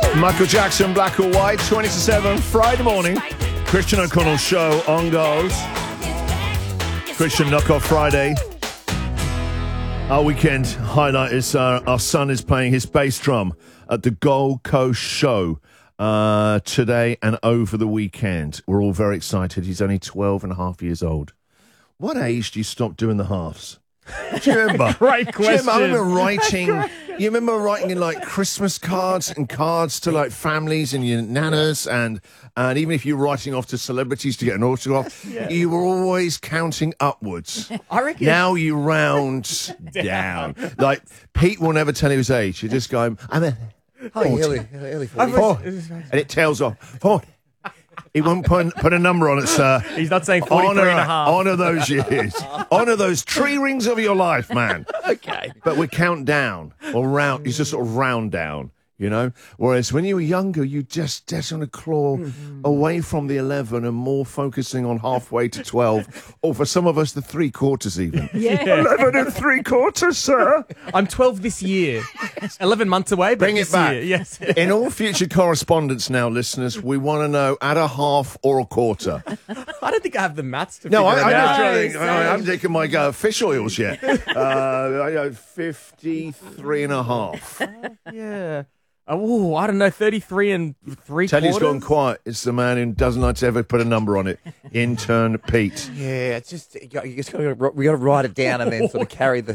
Michael Jackson, Black or White, 20 to 7, Friday morning. Christian O'Connell show on goes. Christian Knockoff Friday. Our weekend highlight is our son is playing his bass drum at the Gold Coast show today and over the weekend. We're all very excited. He's only 12 and a half years old. What age do you stop doing the halves? Do you remember? Great question. I remember writing. You remember writing in like Christmas cards and cards to like families and your nanas, and even if you were writing off to celebrities to get an autograph, you were always counting upwards. I reckon. Now you round down. Like Pete will never tell you his age. You just go, I'm a 40. Early 40. And it tails off. 40. He won't put a number on it, sir. He's not saying 43 and a half. Honour those years. Honour those tree rings of your life, man. Okay. But we count down or round. You just sort of round down, you know? Whereas when you were younger, you just want to claw away from the 11 and more focusing on halfway to 12. Or for some of us, the 3/4 even. Yeah. 11 3/4, sir. I'm 12 this year. 11 months away, but Bring it this back. year, yes. In all future correspondence now, listeners, we want to know at a half or a quarter. I don't think I have the maths to No, figure it out. I haven't taken my fish oils yet. 53 and a half. Yeah. Oh, I don't know, 33 and 3/4. Teddy's gone quiet. It's the man who doesn't like to ever put a number on it. Intern Pete. Yeah, it's just we got to write it down and then sort of carry the